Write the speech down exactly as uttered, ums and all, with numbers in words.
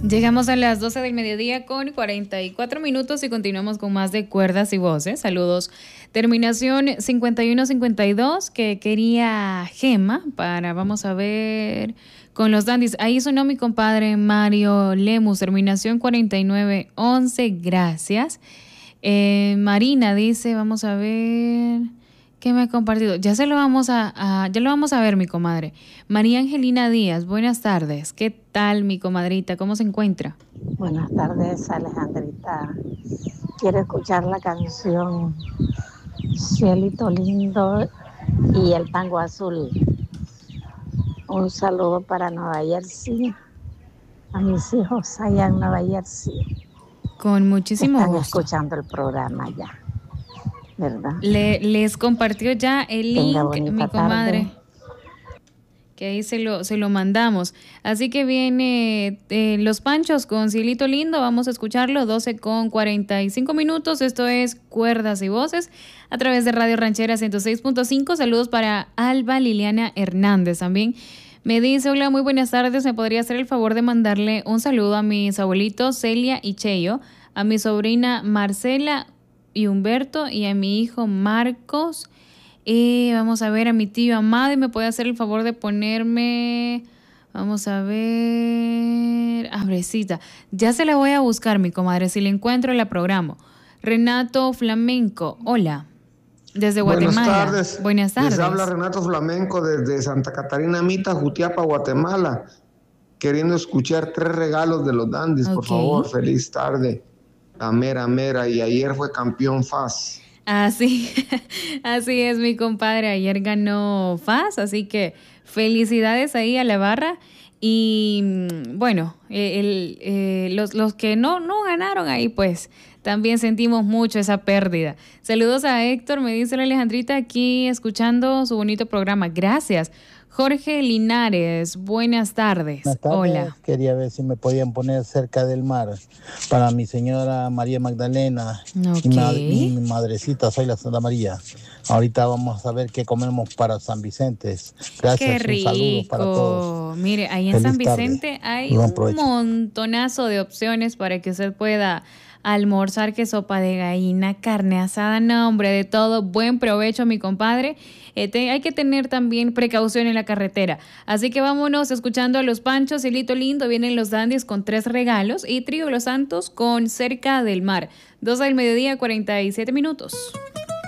Llegamos a las doce del mediodía con cuarenta y cuatro minutos y continuamos con más de Cuerdas y Voces. Saludos. Terminación cincuenta y uno cincuenta y dos que quería Gema para, vamos a ver, con los dandies. Ahí sonó mi compadre Mario Lemus, terminación cuarenta y nueve once, gracias. Eh, Marina dice, vamos a ver... ¿Qué me ha compartido? Ya se lo vamos a, a, ya lo vamos a ver, mi comadre. María Angelina Díaz, buenas tardes. ¿Qué tal, mi comadrita? ¿Cómo se encuentra? Buenas tardes, Alejandrita. Quiero escuchar la canción Cielito Lindo y el Tango Azul. Un saludo para Nueva Jersey, a mis hijos allá en Nueva Jersey. Con muchísimo Están gusto. escuchando el programa ya, ¿verdad? Le, les compartió ya el Tenga link, mi comadre, tarde. que ahí se lo, se lo mandamos. Así que viene eh, Los Panchos con Cielito Lindo, vamos a escucharlo, doce con cuarenta y cinco minutos. Esto es Cuerdas y Voces a través de Radio Ranchera ciento seis punto cinco. Saludos para Alba Liliana Hernández también. Me dice, hola, muy buenas tardes, ¿me podría hacer el favor de mandarle un saludo a mis abuelitos Celia y Cheyo, a mi sobrina Marcela y Humberto y a mi hijo Marcos? Y vamos a ver a mi tío Amado, y me puede hacer el favor de ponerme, vamos a ver, Abrecita. Ya se la voy a buscar, mi comadre, si la encuentro la programo. Renato Flamenco, hola, desde Guatemala. Buenas tardes. Buenas tardes. Les habla Renato Flamenco desde Santa Catarina Mita, Jutiapa, Guatemala, queriendo escuchar tres regalos de los dandies, okay. Por favor, feliz tarde. La mera mera, y ayer fue campeón F A S. Así, así es, mi compadre. Ayer ganó F A S, así que felicidades ahí a la barra. Y bueno, el, el, los, los que no, no ganaron ahí, pues también sentimos mucho esa pérdida. Saludos a Héctor, me dice la Alejandrita, aquí escuchando su bonito programa. Gracias. Jorge Linares, buenas tardes. Buenas tardes. Hola. Quería ver si me podían poner cerca del mar para mi señora María Magdalena, okay. mi, ma- mi madrecita, soy la Santa María. Ahorita vamos a ver qué comemos para San Vicente. Gracias, qué rico. Un saludo para todos. Mire, ahí en Feliz San Vicente tarde. hay Buen un provecho. montonazo de opciones para que usted pueda almorzar, que sopa de gallina, carne asada, no, hombre, de todo. Buen provecho, mi compadre. Eh, te, hay que tener también precaución en la carretera. Así que vámonos escuchando a Los Panchos, Cielito Lindo, vienen los dandies con tres regalos y Trío Los Santos con Cerca del Mar. Dos del mediodía, cuarenta y siete minutos.